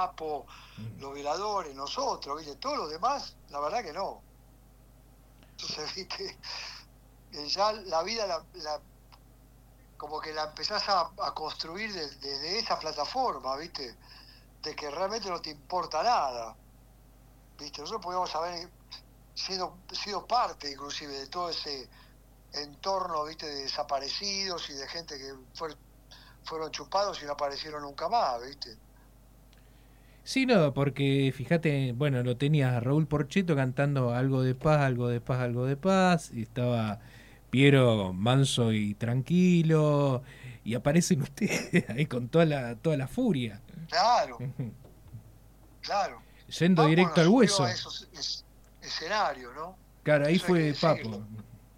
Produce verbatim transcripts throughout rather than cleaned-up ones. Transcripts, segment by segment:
Papo, mm. los Veladores, nosotros, ¿viste? Todos los demás, la verdad que no. Entonces, ¿viste? Ya la vida la, la como que la empezás a, a construir desde de, de esa plataforma, ¿viste? De que realmente no te importa nada, ¿viste? Nosotros podíamos haber sido, sido parte, inclusive, de todo ese entorno, ¿viste? De desaparecidos y de gente que fue, fueron chupados y no aparecieron nunca más, ¿viste? Sí, no, porque fíjate, bueno, lo tenía a Raúl Porcheto cantando Algo de paz, algo de paz, algo de paz, y estaba Piero manso y tranquilo, y aparecen ustedes ahí con toda la, toda la furia. Claro, claro. Yendo Papo directo nos al subió a hueso. esos es, escenarios, ¿no? Claro, ahí Eso hay que fue Papo. decirlo.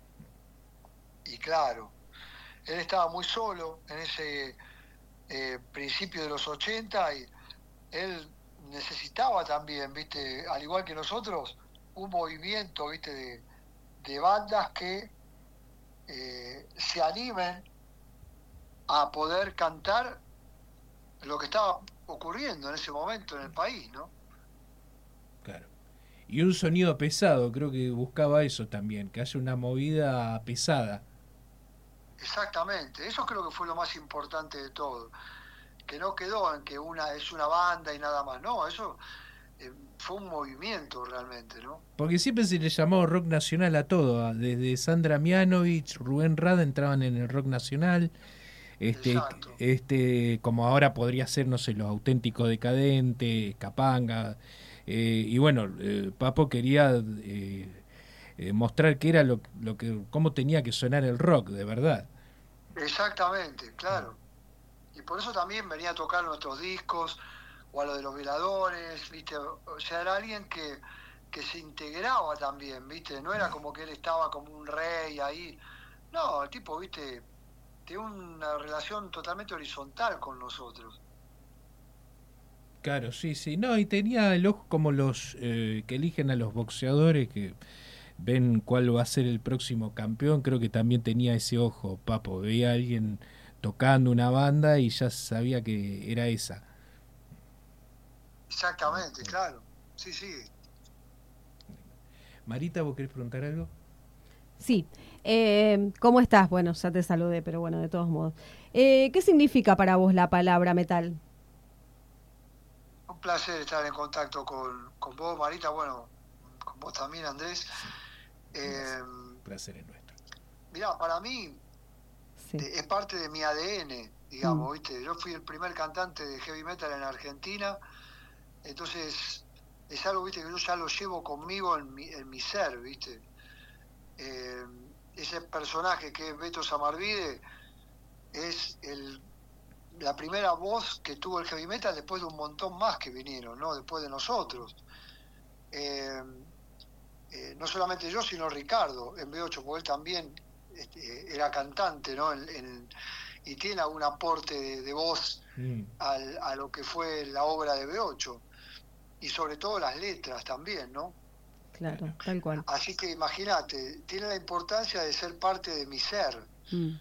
Y claro, él estaba muy solo en ese eh, principio de los ochenta y él necesitaba también, ¿viste? Al igual que nosotros, un movimiento, ¿viste? De, de bandas que eh, se animen a poder cantar lo que estaba ocurriendo en ese momento en el país, ¿no? Claro. Y un sonido pesado, creo que buscaba eso también, que haya una movida pesada. Exactamente, eso creo que fue lo más importante de todo, que no quedó en que una es una banda y nada más, no, eso eh, fue un movimiento realmente, ¿no? Porque siempre se le llamó rock nacional a todo, desde Sandra Mianovich, Rubén Rada entraban en el rock nacional, este, Exacto. este, como ahora podría ser, no sé, los auténticos decadentes, Capanga, eh, y bueno, eh, Papo quería eh, eh, mostrar que era lo, lo que, cómo tenía que sonar el rock, de verdad. Exactamente, claro. Y por eso también venía a tocar nuestros discos o a lo de los Veladores, ¿viste? O sea, era alguien que, que se integraba también, ¿viste? No era como que él estaba como un rey ahí. No, el tipo, ¿viste? Tiene una relación totalmente horizontal con nosotros. Claro, sí, sí. No, y tenía el ojo como los eh, que eligen a los boxeadores, que ven cuál va a ser el próximo campeón. Creo que también tenía ese ojo, Papo. Veía a alguien tocando una banda y ya sabía que era esa. Exactamente, claro. Sí, sí. Marita, ¿vos querés preguntar algo? Sí. Eh, ¿Cómo estás? Bueno, ya te saludé, pero bueno, de todos modos. Eh, ¿Qué significa para vos la palabra metal? Un placer estar en contacto con, con vos, Marita, bueno, con vos también, Andrés. Sí. Eh, Placer es nuestro. mirá, para mí Sí. de, es parte de mi A D N, digamos, mm. ¿viste? Yo fui el primer cantante de heavy metal en Argentina, entonces es algo, ¿viste? Que yo ya lo llevo conmigo en mi, en mi ser, ¿viste? Eh, ese personaje que es Beto Samarvide es el, la primera voz que tuvo el heavy metal después de un montón más que vinieron, ¿no? Después de nosotros. Eh, eh, no solamente yo, sino Ricardo en B ocho, porque él también este, era cantante, ¿no? En, en, y tiene algún aporte de, de voz mm. al, a lo que fue la obra de B ocho. Y sobre todo las letras también, ¿no? Claro, tal cual. Así que imagínate, tiene la importancia de ser parte de mi ser. Mm.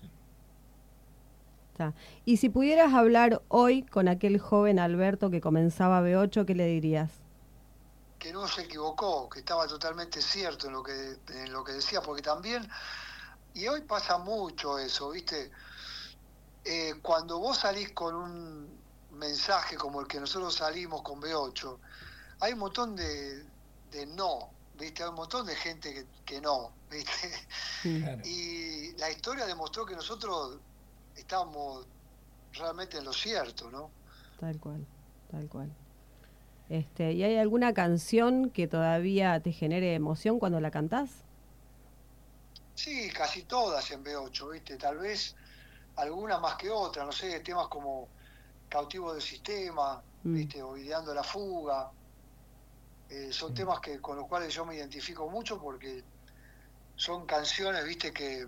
Y si pudieras hablar hoy con aquel joven Alberto que comenzaba B ocho, ¿qué le dirías? Que no se equivocó, que estaba totalmente cierto en lo que, en lo que decía, porque también, y hoy pasa mucho eso, ¿viste? Eh, cuando vos salís con un mensaje como el que nosotros salimos con B ocho, hay un montón de, de no, ¿viste? Hay un montón de gente que, que no, ¿viste? Claro. Y la historia demostró que nosotros estábamos realmente en lo cierto, ¿no? Tal cual, tal cual. Este, ¿y hay alguna canción que todavía te genere emoción cuando la cantás? Sí, casi todas en B ocho, ¿viste? Tal vez alguna más que otra, no sé, temas como Cautivo del Sistema, mm. ¿viste? O Ideando la Fuga. Eh, son mm. temas que con los cuales yo me identifico mucho porque son canciones, ¿viste? Que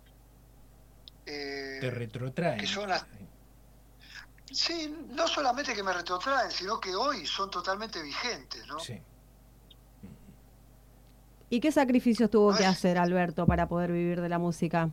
eh, te retrotraen. Que son las... Sí, no solamente que me retrotraen, sino que hoy son totalmente vigentes, ¿no? Sí. ¿Y qué sacrificios tuvo no que es... hacer Alberto para poder vivir de la música?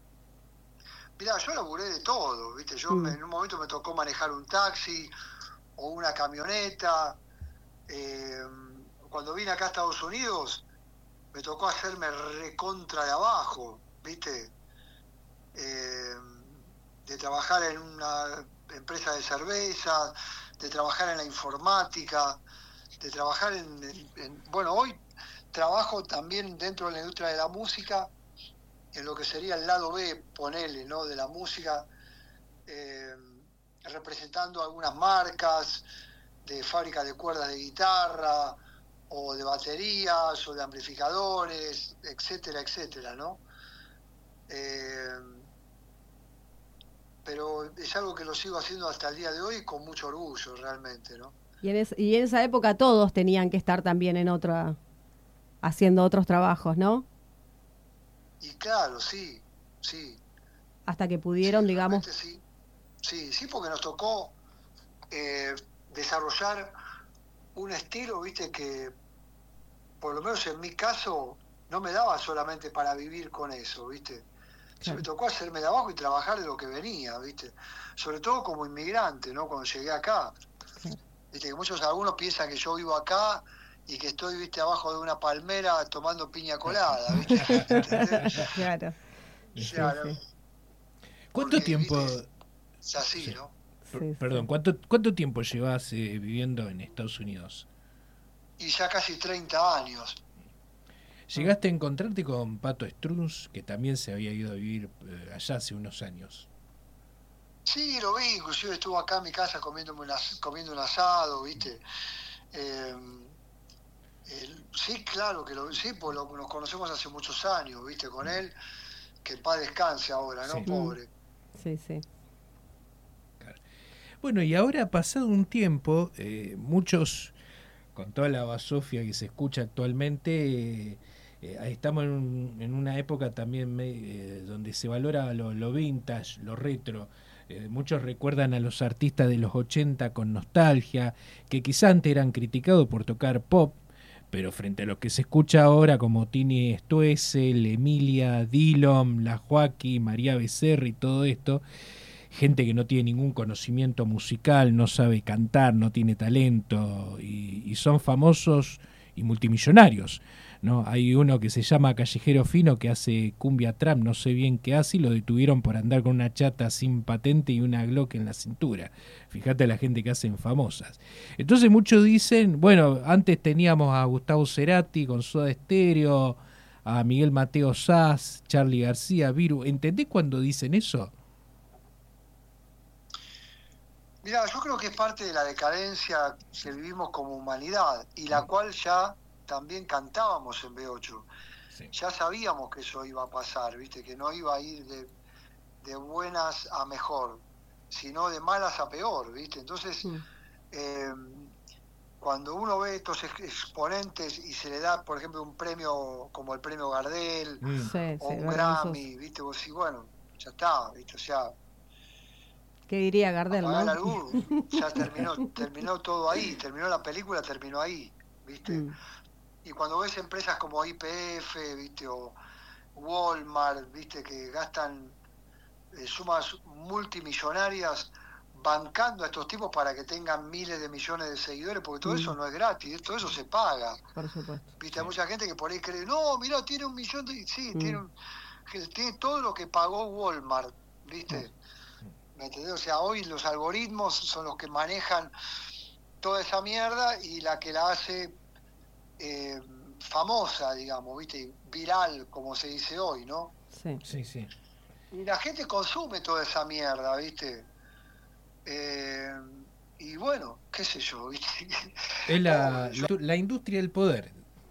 Mirá, yo laburé de todo, ¿viste? Yo mm. me, en un momento me tocó manejar un taxi, o una camioneta. Eh, cuando vine acá a Estados Unidos, me tocó hacerme recontra de abajo, ¿viste? Eh, de trabajar en una empresa de cerveza, de trabajar en la informática, de trabajar en, en, en... Bueno, hoy trabajo también dentro de la industria de la música, en lo que sería el lado B, ponele, ¿no? De la música, eh, representando algunas marcas de fábrica de cuerdas de guitarra, o de baterías, o de amplificadores, etcétera, etcétera, ¿no? Eh, pero es algo que lo sigo haciendo hasta el día de hoy con mucho orgullo, realmente, ¿no? Y en, es, y en esa época todos tenían que estar también en otra, haciendo otros trabajos, ¿no? Y claro, sí, sí. Hasta que pudieron, sí, digamos... Sí, sí, sí, porque nos tocó eh, desarrollar un estilo, viste, que por lo menos en mi caso no me daba solamente para vivir con eso, viste. Claro. Me tocó hacerme de abajo y trabajar de lo que venía, viste. Sobre todo como inmigrante, ¿no? Cuando llegué acá. Claro. Viste, que muchos, algunos piensan que yo vivo acá y que estoy, viste, abajo de una palmera tomando piña colada, viste. Claro. Claro. Sí, sí. ¿Cuánto Porque, tiempo? Viste, es así, sí. ¿no? Sí, Perdón, sí. ¿cuánto, ¿cuánto tiempo llevas eh, viviendo en Estados Unidos? Y ya casi treinta años. ¿Llegaste a encontrarte con Pato Strunz, que también se había ido a vivir eh, allá hace unos años? Sí, lo vi, inclusive estuvo acá en mi casa comiéndome una, comiendo un asado, ¿viste? Eh, el, sí, claro que lo sí, pues lo, nos conocemos hace muchos años, ¿viste? Con él, que en paz descanse ahora, ¿no? Sí. Pobre. Sí, sí. Claro. Bueno, y ahora ha pasado un tiempo, eh, muchos, con toda la basofia que se escucha actualmente, eh, eh, estamos en, un, en una época también eh, donde se valora lo, lo vintage, lo retro. Eh, muchos recuerdan a los artistas de los ochenta con nostalgia, que quizá antes eran criticados por tocar pop, pero frente a lo que se escucha ahora como Tini Stoessel, Emilia, Dillon, La Joaquí, María Becerra y todo esto, gente que no tiene ningún conocimiento musical, no sabe cantar, no tiene talento y, y son famosos y multimillonarios, ¿no? Hay uno que se llama Callejero Fino que hace cumbia trap, no sé bien qué hace, y lo detuvieron por andar con una chata sin patente y una Glock en la cintura. Fíjate a la gente que hacen famosas. Entonces muchos dicen, bueno, antes teníamos a Gustavo Cerati con Soda Stereo, a Miguel Mateo Sass, Charly García, Viru. ¿Entendés cuando dicen eso? Mira, yo creo que es parte de la decadencia que vivimos como humanidad y la cual ya también cantábamos en B ocho. Sí. Ya sabíamos que eso iba a pasar, ¿viste? Que no iba a ir de, de buenas a mejor, sino de malas a peor, ¿viste? Entonces, mm. eh, cuando uno ve estos exponentes y se le da, por ejemplo, un premio como el premio Gardel mm. sí, o sí, un Grammy, ¿viste? Vos decís, bueno, ya está, ¿viste? O sea... ¿Qué diría Gardel, no? La luz, ya terminó, terminó todo ahí, terminó la película, terminó ahí, ¿viste? Mm. Y cuando ves empresas como I P F, ¿viste? O Walmart, ¿viste? Que gastan eh, sumas multimillonarias bancando a estos tipos para que tengan miles de millones de seguidores, porque todo mm. eso no es gratis, todo eso se paga. Por supuesto. ¿Viste? Hay mucha gente que por ahí cree, no, mirá, tiene un millón de... Sí, mm. tiene, un, tiene todo lo que pagó Walmart, ¿viste? Mm. ¿Me entendés? O sea, hoy los algoritmos son los que manejan toda esa mierda y la que la hace eh, famosa, digamos, ¿viste? Viral, como se dice hoy, ¿no? Sí, sí, sí. Y la gente consume toda esa mierda, ¿viste? Eh, y bueno, qué sé yo, ¿viste? Es la, la, la industria del poder.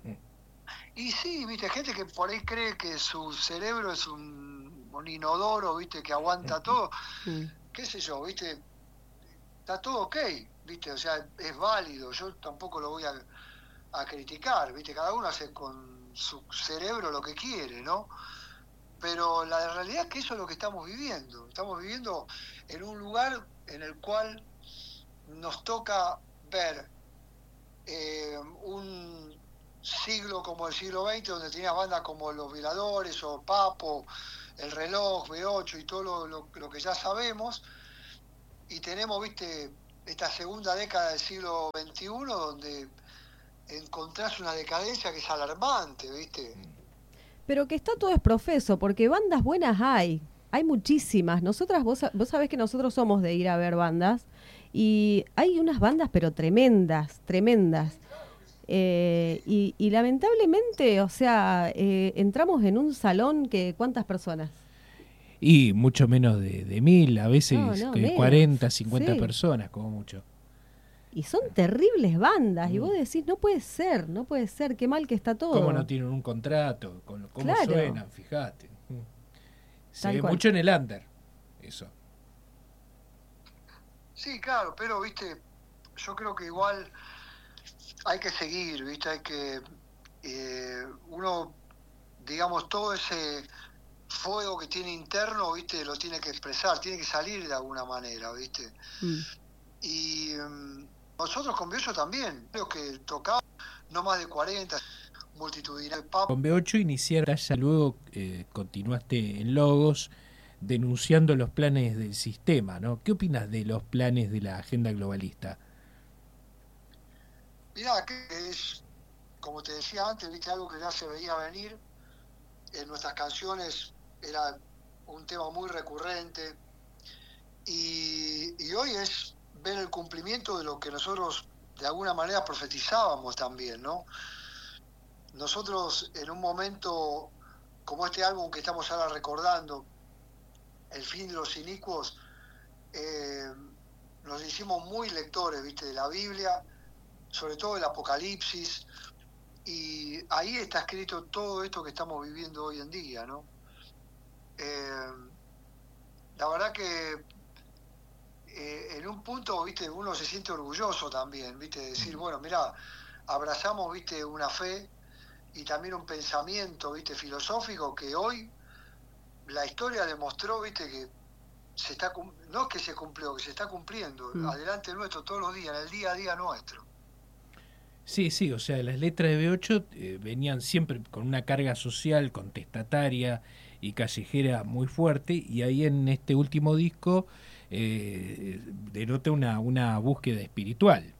Y sí, ¿viste? Gente que por ahí cree que su cerebro es un, un inodoro, ¿viste? Que aguanta todo. Sí. Qué sé yo, ¿viste? Está todo ok, ¿viste? O sea, es válido. Yo tampoco lo voy a, a criticar, ¿viste? Cada uno hace con su cerebro lo que quiere, ¿no? Pero la realidad es que eso es lo que estamos viviendo. Estamos viviendo en un lugar en el cual nos toca ver eh, un siglo como el siglo veinte, donde tenías bandas como Los Violadores o Papo, El Reloj, B ocho y todo lo, lo, lo que ya sabemos, y tenemos, viste, esta segunda década del siglo veintiuno, donde encontrás una decadencia que es alarmante, ¿viste? Pero que está todo es profeso, porque bandas buenas hay. Hay muchísimas. Nosotras, vos, vos sabés que nosotros somos de ir a ver bandas. Y hay unas bandas, pero tremendas, tremendas. Eh, y, y lamentablemente, o sea, eh, entramos en un salón que, ¿cuántas personas? Y mucho menos de, de mil, a veces No, no, que menos. cuarenta, cincuenta Sí. personas, como mucho. Y son terribles bandas. Mm. Y vos decís, no puede ser, no puede ser, qué mal que está todo. ¿Cómo no tienen un contrato? ¿Cómo Claro. suenan? Fíjate. Mm. Se Tal ve cual. mucho en el under, eso. Sí, claro, pero, viste, yo creo que igual hay que seguir, viste, hay que... Eh, uno, digamos, todo ese fuego que tiene interno, viste, lo tiene que expresar, tiene que salir de alguna manera, viste. Mm. Y um, nosotros con Bello también, creo que tocamos no más de cuarenta, multitudinal. Con B ocho iniciaron, ya luego eh, continuaste en Logos denunciando los planes del sistema, ¿no? ¿Qué opinas de los planes de la agenda globalista? Mirá, que es, como te decía antes, viste, algo que ya se veía venir. En nuestras canciones era un tema muy recurrente. Y, y hoy es ver el cumplimiento de lo que nosotros de alguna manera profetizábamos también, ¿no? Nosotros en un momento como este álbum que estamos ahora recordando, El fin de los inicuos, eh, nos hicimos muy lectores, ¿viste? De la Biblia, sobre todo el Apocalipsis, y ahí está escrito todo esto que estamos viviendo hoy en día, ¿no? Eh, la verdad que eh, en un punto, viste, uno se siente orgulloso también, viste, de decir, bueno, mirá, abrazamos, viste, una fe y también un pensamiento, viste, filosófico que hoy la historia demostró, viste, que se está, no es que se cumplió, que se está cumpliendo, mm. adelante nuestro todos los días, en el día a día nuestro. Sí, sí, o sea, las letras de B ocho eh, venían siempre con una carga social, contestataria y callejera muy fuerte, y ahí en este último disco eh, denota una, una búsqueda espiritual.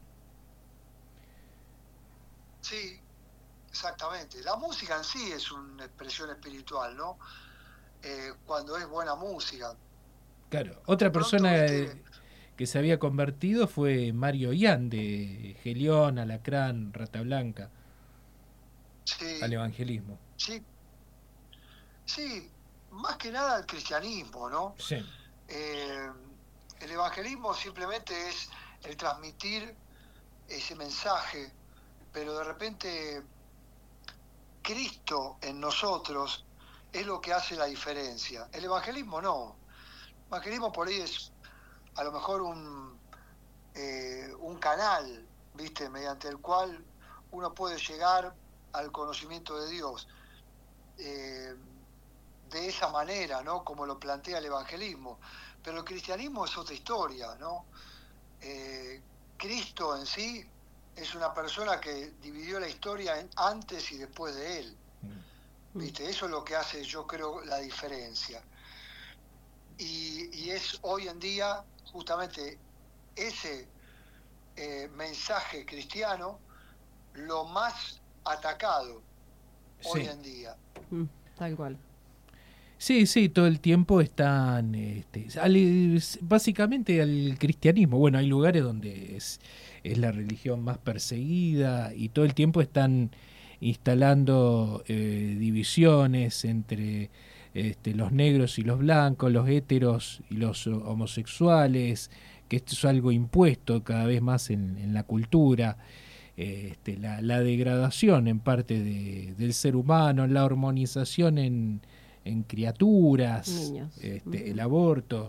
Sí, exactamente. La música en sí es una expresión espiritual, ¿no? Eh, cuando es buena música. Claro, otra Pronto, persona ¿viste? que se había convertido fue Mario Ian, de Gelión, Alacrán, Rata Blanca, sí, al evangelismo. Sí, sí, más que nada el cristianismo, ¿no? Sí. Eh, el evangelismo simplemente es el transmitir ese mensaje, pero de repente Cristo en nosotros es lo que hace la diferencia. El evangelismo no. El evangelismo por ahí es a lo mejor un, eh, un canal, ¿viste? Mediante el cual uno puede llegar al conocimiento de Dios. Eh, de esa manera, ¿no? Como lo plantea el evangelismo. Pero el cristianismo es otra historia, ¿no? Eh, Cristo en sí es una persona que dividió la historia en antes y después de él. ¿Viste? Eso es lo que hace, yo creo, la diferencia. Y, y es hoy en día justamente ese eh, mensaje cristiano lo más atacado sí. hoy en día. Mm, tal cual. Sí, sí, todo el tiempo están, este, al, básicamente al cristianismo. Bueno, hay lugares donde es, es la religión más perseguida y todo el tiempo están instalando eh, divisiones entre este, los negros y los blancos, los héteros y los homosexuales, que esto es algo impuesto cada vez más en, en la cultura. Este, la, la degradación en parte de, del ser humano, la hormonización en en criaturas, niños, este, uh-huh. el aborto.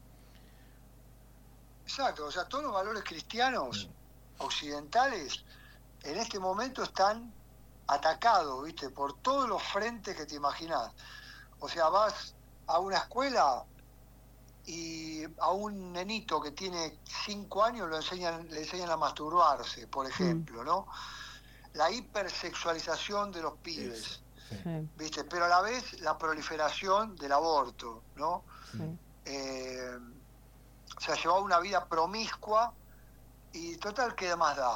Exacto, o sea, todos los valores cristianos mm. occidentales en este momento están atacados, ¿viste? Por todos los frentes que te imaginás. O sea, vas a una escuela y a un nenito que tiene cinco años lo enseñan, le enseñan a masturbarse, por ejemplo, mm. ¿no? La hipersexualización de los pibes. Eso. Sí. ¿Viste? Pero a la vez la proliferación del aborto, ¿no? Sí. Eh, o sea, llevar una vida promiscua y total, ¿qué más da?